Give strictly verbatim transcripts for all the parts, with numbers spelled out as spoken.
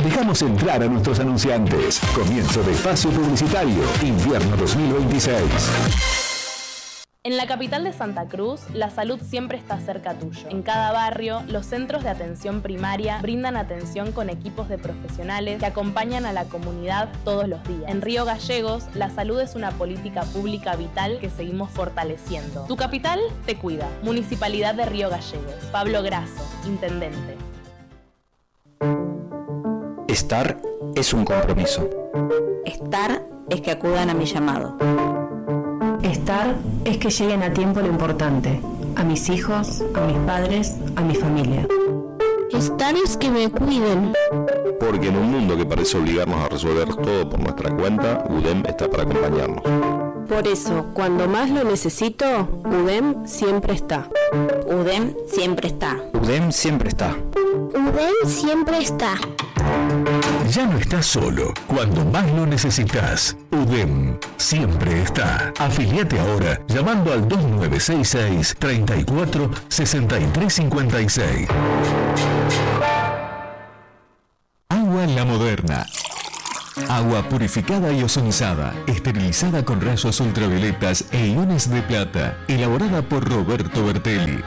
Dejamos entrar a nuestros anunciantes. Comienzo de espacio publicitario, invierno dos mil veintiséis. En la capital de Santa Cruz, la salud siempre está cerca tuyo. En cada barrio, los centros de atención primaria brindan atención con equipos de profesionales que acompañan a la comunidad todos los días. En Río Gallegos, la salud es una política pública vital que seguimos fortaleciendo. Tu capital te cuida. Municipalidad de Río Gallegos. Pablo Grasso, Intendente. Estar es un compromiso. Estar es que acudan a mi llamado. Estar es que lleguen a tiempo lo importante, a mis hijos, a mis padres, a mi familia. Estar es que me cuiden. Porque en un mundo que parece obligarnos a resolver todo por nuestra cuenta, U D E M está para acompañarnos. Por eso, cuando más lo necesito, U D E M siempre está. U D E M siempre está. U D E M siempre está. U D E M siempre está. Ya no estás solo cuando más lo necesitas. U D E M siempre está. Afiliate ahora llamando al dos nueve seis seis, treinta y cuatro, sesenta y tres cincuenta y seis. Agua La Moderna. Agua purificada y ozonizada, esterilizada con rayos ultravioletas e iones de plata, elaborada por Roberto Bertelli.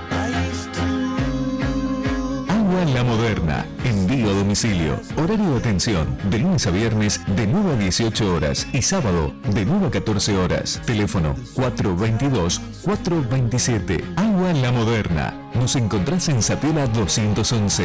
Agua La Moderna, envío a domicilio, horario de atención, de lunes a viernes de nueve a dieciocho horas y sábado de nueve a catorce horas. Teléfono cuatro veintidós, cuatro veintisiete. Agua La Moderna. Nos encontrás en Satela doscientos once.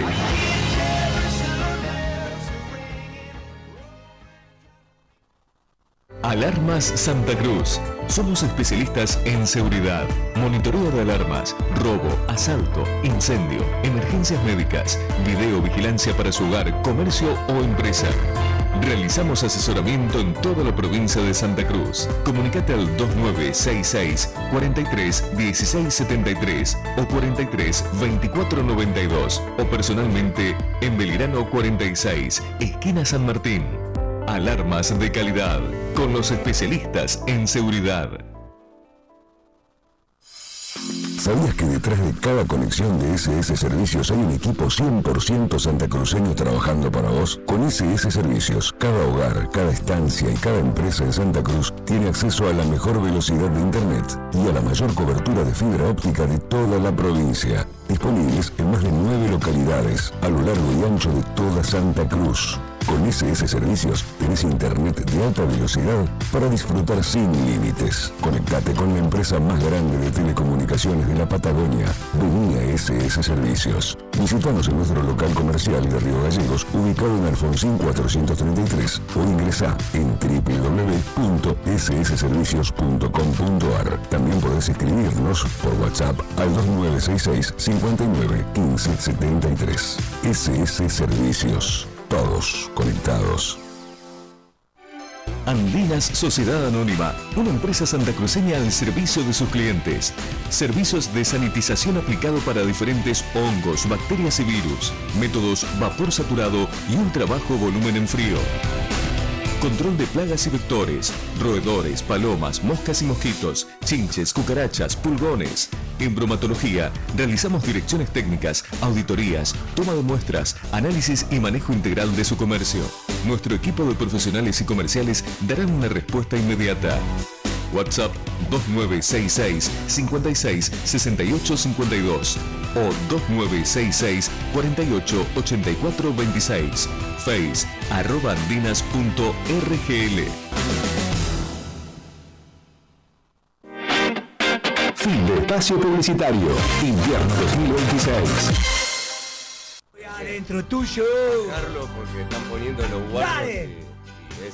Alarmas Santa Cruz. Somos especialistas en seguridad, monitoreo de alarmas, robo, asalto, incendio, emergencias médicas, videovigilancia para su hogar, comercio o empresa. Realizamos asesoramiento en toda la provincia de Santa Cruz. Comunicate al dos nueve seis seis, cuarenta y tres, dieciséis setenta y tres o cuarenta y tres, veinticuatro noventa y dos o personalmente en Belgrano cuarenta y seis, esquina San Martín. Alarmas de calidad, con los especialistas en seguridad. ¿Sabías que detrás de cada conexión de S S Servicios hay un equipo cien por ciento santacruceño trabajando para vos? Con S S Servicios, cada hogar, cada estancia y cada empresa en Santa Cruz tiene acceso a la mejor velocidad de Internet y a la mayor cobertura de fibra óptica de toda la provincia. Disponibles en más de nueve localidades a lo largo y ancho de toda Santa Cruz. Con S S Servicios tenés internet de alta velocidad para disfrutar sin límites. Conectate con la empresa más grande de telecomunicaciones de la Patagonia. Vení a S S Servicios. Visítanos en nuestro local comercial de Río Gallegos, ubicado en Alfonsín cuatrocientos treinta y tres, o ingresá en doble u doble u doble u punto s s servicios punto com punto a r. También podés escribirnos por WhatsApp al dos nueve seis seis, cincuenta y nueve, quince setenta y tres. S S Servicios. Todos conectados. Andinas Sociedad Anónima, una empresa santacruceña al servicio de sus clientes. Servicios de sanitización aplicado para diferentes hongos, bacterias y virus. Métodos vapor saturado y ultra bajo volumen en frío. Control de plagas y vectores, roedores, palomas, moscas y mosquitos, chinches, cucarachas, pulgones. En bromatología, realizamos direcciones técnicas, auditorías, toma de muestras, análisis y manejo integral de su comercio. Nuestro equipo de profesionales y comerciales darán una respuesta inmediata. WhatsApp dos nueve seis seis, cincuenta y seis, sesenta y ocho cincuenta y dos o dos nueve seis seis, cuarenta y ocho, ochenta y cuatro veintiséis. Face, arroba andinas punto r g l. Fin de espacio publicitario. Invierno dos mil veintiséis. Adentro tuyo. Carlos, porque están poniendo los guardias. ¡Dale! Y, y es...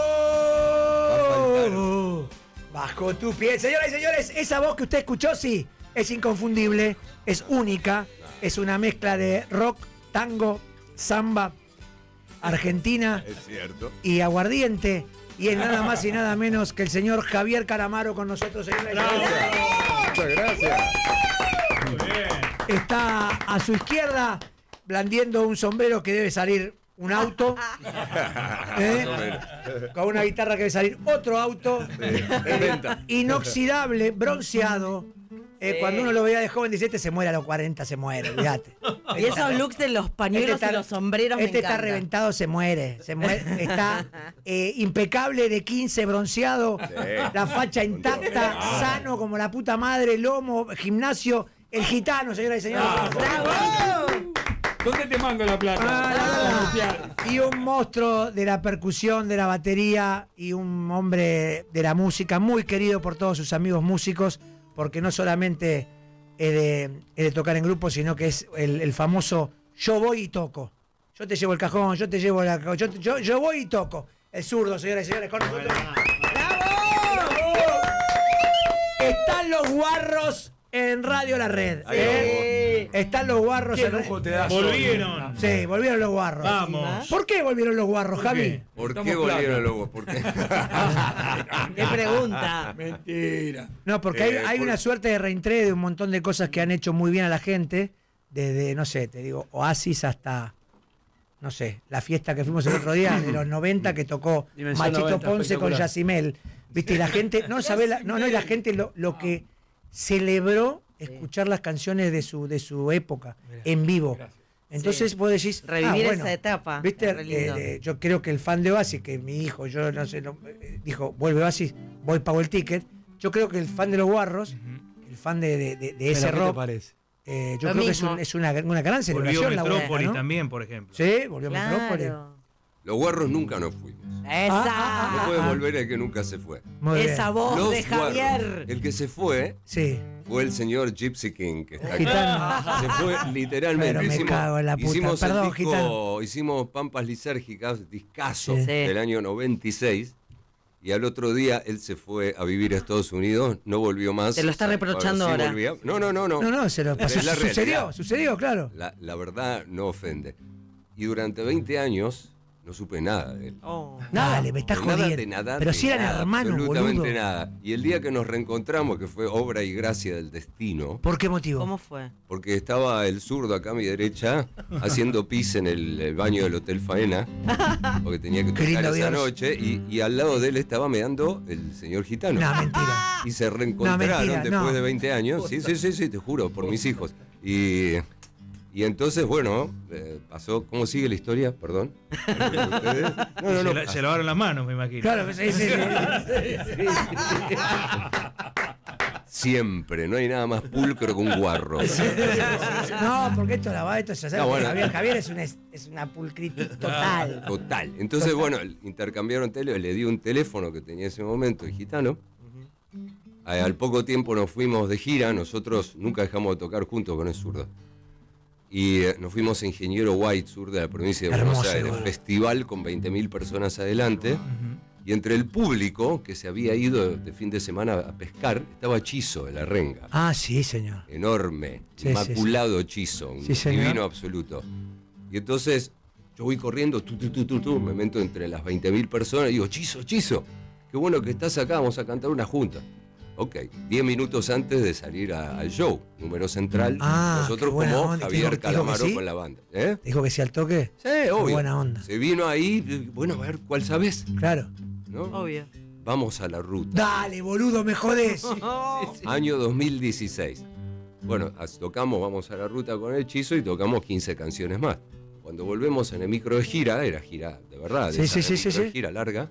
¡Oh! Bajo tu pie. Señoras y señores, esa voz que usted escuchó, sí, es inconfundible, es única, es una mezcla de rock, tango, samba, argentina es cierto. Y aguardiente. Y es nada más y nada menos que el señor Javier Caramaro con nosotros, señoras y señores. Muchas gracias. Muy bien. Está a su izquierda blandiendo un sombrero que debe salir un auto, ¿eh? Con una guitarra que debe salir otro auto, sí, eh, inoxidable, bronceado, Eh, Sí. Cuando uno lo veía de joven, dice, este se muere a los cuarenta, se muere, olvídate. Y esos looks de los pañuelos Este está- y los sombreros Este me está encantan. reventado, se muere. Se muere. Está eh, impecable de quince, bronceado, la facha intacta, sano como la puta madre, lomo, gimnasio, el gitano, señoras y señores. ¿Dónde te mando la plata? Ah, y un monstruo de la percusión, de la batería y un hombre de la música muy querido por todos sus amigos músicos, porque no solamente es de, es de tocar en grupo, sino que es el, el famoso yo voy y toco. Yo te llevo el cajón, yo te llevo la... Yo, yo, yo voy y toco. El zurdo, señoras y señores, con nosotros. Están los guarros en Radio La Red. Ahí ¿eh? Están los guarros Qué en lujo te das. Volvieron. Sí, volvieron los guarros. Vamos. ¿Por qué volvieron los guarros, ¿Por Javi? qué? ¿Por Estamos qué volvieron claros. luego? ¿Por qué? ¿Qué pregunta? Mentira. No, porque hay, Eh, hay por- una suerte de reentré de un montón de cosas que han hecho muy bien a la gente, desde, no sé, te digo, Oasis hasta, no sé, la fiesta que fuimos el otro día, de los noventa, que tocó Dimensión Machito noventa, Ponce con espectacular. Yacimel. ¿Viste? Y la gente, no sabe, la- no, no, y la gente lo, lo que celebró escuchar las canciones de su, de su época, en vivo. Gracias. Entonces vos decís, Revivir ah, bueno, esa etapa. ¿viste? es re lindo. Eh, eh, yo creo que el fan de Oasis, que mi hijo, yo no sé, no, eh, dijo, vuelve Oasis, voy, pago el ticket. Yo creo que el fan de los guarros, el fan de, de- de- de ese ¿Pero qué te rock, parece? eh, yo Lo creo que es, mismo. un- es una, una gran Volvió celebración la Metrópoli vuelta, ¿no? también, por ejemplo. Sí, volvió Metrópoli. Claro. Los guarros nunca nos fuimos. Esa. Ah, No ah, puede ah. volver el que nunca se fue. Muy bien. Esa voz Los de Javier. guarros. El que se fue Sí. fue el señor Gypsy King, que está aquí. Gitano. Se fue literalmente. Pero me hicimos cago en la puta. hicimos Perdón, el disco, Gitano. hicimos Pampas Lisérgicas, discazo Sí. Sí. del año noventa y seis. Y al otro día él se fue a vivir a Estados Unidos, no volvió más. Te lo está O sea, reprochando sí ahora. volvía. No, no, no, no. No, no, se lo pasó. Es la Sucedió, realidad. sucedió, claro. La, la verdad no ofende. Y durante veinte años no supe nada de él. Oh. Dale, me estás De nada, jodiendo. de nada, Pero de si eran nada, hermanos, absolutamente boludo. nada. Y el día que nos reencontramos, que fue obra y gracia del destino, ¿Por qué motivo? ¿Cómo fue? porque estaba el zurdo acá a mi derecha haciendo pis en el, el baño del Hotel Faena, porque tenía que Qué tocar lindo esa Dios. noche, y, y al lado de él estaba meando el señor gitano. No, mentira. Y se No, reencontraron mentira, después no. de veinte años. Sí, sí, sí, sí, te juro, por mis hijos. Y, y entonces, bueno, eh, pasó. ¿Cómo sigue la historia? Perdón. ¿Ustedes? No, no, se, no. la- se lavaron las manos, me imagino. Claro, sí, sí, sí. Siempre, no hay nada más pulcro que un guarro. No, porque esto la va, esto se hace. No, bueno. Javier, Javier es una, es una pulcritud total. Total. Entonces, bueno, intercambiaron tele, le di un teléfono que tenía en ese momento el gitano. Eh, Al poco tiempo nos fuimos de gira, nosotros nunca dejamos de tocar juntos con el zurdo. Y eh, nos fuimos a Ingeniero White, sur de la provincia de Hermoso Buenos Aires, lugar. festival con veinte mil personas adelante. Y entre el público que se había ido de fin de semana a pescar, estaba Chizo de la Renga. Ah, sí, señor. Enorme, Sí, inmaculado Chizo, un Sí, señor. divino absoluto. Y entonces yo voy corriendo, tu, tu, tu, tu, tu, me meto entre las veinte mil personas y digo, Chizo, Chizo, qué bueno que estás acá, vamos a cantar una junta. Ok, diez minutos antes de salir a- al show, número central, Ah, nosotros qué buena como onda. Javier Dijo- dijo que Calamaro sí. con la banda. ¿Eh? Dijo que sí al toque. Sí, Qué obvio. buena onda. Se vino ahí, bueno, a ver, ¿cuál sabes? Claro. ¿No? Obvio. Vamos a la ruta. Dale, boludo, me jodés. Año dos mil dieciséis. Bueno, as- tocamos Vamos a la ruta con el Chizo y tocamos quince canciones más. Cuando volvemos en el micro de gira, era gira de verdad, de Sí, esa sí, sí, sí, micro de sí. gira larga.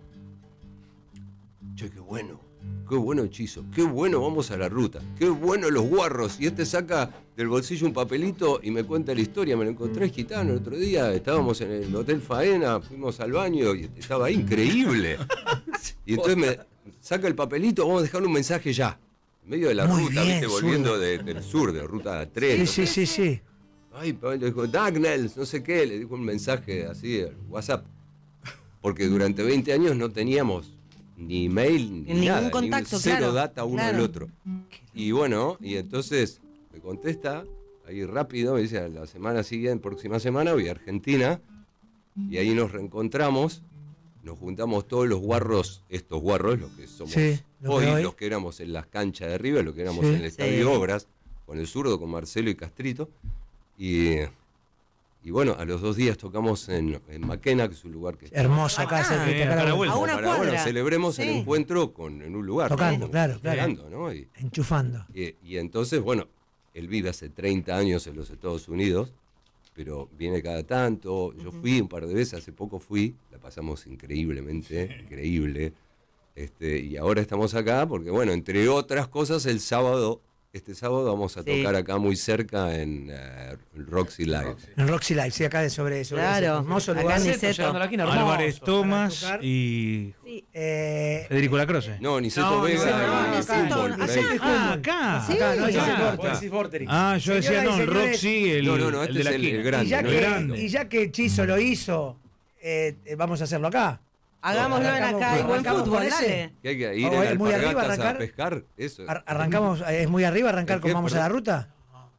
Che, qué bueno, qué bueno el Chizo, qué bueno Vamos a la ruta, qué bueno los guarros. Y este saca del bolsillo un papelito y me cuenta la historia. Me lo encontré gitano el otro día, estábamos en el Hotel Faena, fuimos al baño y estaba increíble. Y entonces me saca el papelito, vamos a dejarle un mensaje ya. En medio de la Muy ruta, bien, viste, volviendo zurdo. de- del sur, de ruta tres. Sí, no sí, sí, sé. sí. Ay, pa- le dijo, Dagnells, no sé qué, le dijo un mensaje así, el WhatsApp. Porque durante veinte años no teníamos ni email, ni Ningún nada, contacto, ni cero claro, data uno claro. del otro. Y bueno, y entonces me contesta ahí rápido, me dice, la semana siguiente, próxima semana voy a Argentina, y ahí nos reencontramos, nos juntamos todos los guarros, estos guarros, los que somos Sí, lo que hoy, hoy. los que éramos en las canchas de River, los que éramos Sí. en el Estadio Sí. Obras, con el zurdo, con Marcelo y Castrito, y, y bueno, a los dos días tocamos en, en Maquena, que es un lugar que... Hermoso, acá, Acá, cerquita, eh, acá a la para vuelta. A una Para, bueno, cuadra. celebremos el Sí. encuentro con, en un lugar. Tocando, ¿no? claro, claro. Tocando, ¿no? Y, Enchufando. y, y entonces, bueno, él vive hace treinta años en los Estados Unidos, pero viene cada tanto. Yo fui un par de veces, hace poco fui, la pasamos increíblemente, increíble. Este, y ahora estamos acá porque, bueno, entre otras cosas, el sábado, este sábado vamos a Sí. tocar acá muy cerca en uh, Roxy Live. En Roxy Live, sí, acá de sobre eso. Claro, Hermoso acá lugar. en Niceto, Niceto. llegando a la esquina, Hermoso, Álvarez para Tomás tocar. y Eh, Federico Lacroce. No, Niceto No, Vega no, y no, y Niceto, fútbol, por allá. ahí. Ah, acá. Sí. acá, no, ya se Ah, corta. Ah, yo decía, Señoras y no, el señores, Roxy, el, No, no, no, el este de la es el- el esquina. grande. Y ya, no, que, grande. y ya que Chizo lo hizo, eh, eh, vamos a hacerlo acá. Hagámoslo en Arrancamos- acá, y buen arrancamos fútbol, con ese. dale. Que hay que ir O en es muy arriba, alpargatas a arrancar. pescar, eso. Ar- arrancamos, eh, es muy arriba arrancar ¿El con qué, vamos a la perdón? ruta.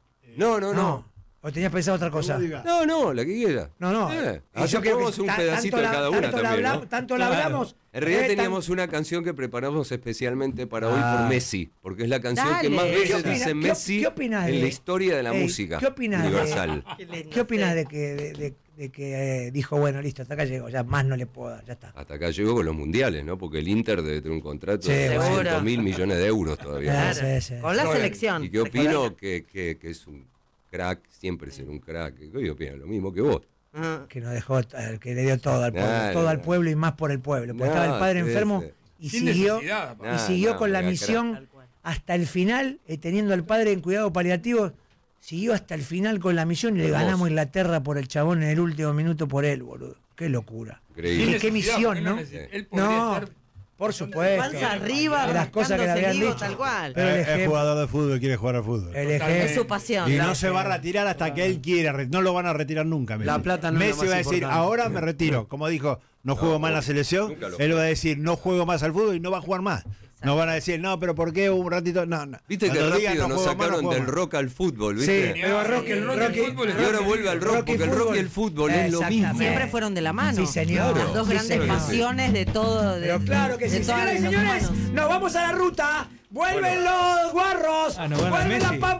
No, no, no. ¿O tenías pensado otra cosa? No, no, la que quiera. No, no. Eh, Y yo hacemos creo que un ta- pedacito tanto de la- cada una tanto la también, ¿no? hablamos- tanto la Claro. hablamos. En realidad eh, tan- teníamos una canción que preparamos especialmente para hoy Ah. por Messi, porque es la canción Dale. que más ¿Qué veces opina- dice qué- Messi qué opinás en de- la historia de la Ey, música ¿qué opinás de- universal. ¿Qué opinas de que, de, de- de que eh, dijo, bueno, listo, hasta acá llegó, ya más no le puedo dar, ya está? Hasta acá llegó con los mundiales, ¿no? Porque el Inter debe tener un contrato Sí, de bueno. doscientos mil millones de euros todavía. Ah, sí, sí. Con la Bueno, selección. ¿Y qué opino? Que, que, que es un crack, siempre será un crack. ¿Qué opino? Lo mismo que vos. Ah. Que nos dejó, eh, que le dio todo al pueblo, Nah, todo nah. al pueblo y más por el pueblo. Porque Nah, estaba el padre sí, enfermo sí. y Sin siguió, necesidad, papá. y Nah, siguió nah, con la mega misión Tal cual. hasta el final, eh, teniendo al padre en cuidado paliativo, siguió hasta el final con la misión y le Hermoso. ganamos a Inglaterra por el chabón en el último minuto por él, boludo. Qué locura. Increíble. Qué, qué misión, ¿no? Él podría No, estar- por supuesto. Panza arriba, De las cosas que le rascándose habían el higo, dicho. tal cual. Pero el Es- es ejemplo- jugador de fútbol, quiere jugar al fútbol. El Es ejemplo. su pasión. Y claro. no se va a retirar hasta que él quiera. re- No lo van a retirar nunca, Messi. La plata no es lo Messi más va a decir, importante. ahora me retiro. Como dijo, no juego más en la selección. nunca lo Él va a decir, no juego más al fútbol y no va a jugar más. No van a decir, no, pero ¿por qué un ratito? No, no. Viste que Cuando digan, rápido no nos juego más, no sacaron juego del más. rock al fútbol, Sí, ¿viste? pero Rocky, el rock y el Rocky- fútbol es Y ahora vuelve al rock, Rocky porque el rock fútbol. y el fútbol es lo mismo. Exactamente. Siempre fueron de la mano. Sí, señor. Las dos Sí, grandes señor. pasiones de todo. De, Pero claro que de sí. todas Señoras y los señores, humanos. nos vamos a la ruta. Vuelven los guarros. Ah, nos van a Vuelve la Messi. pampa.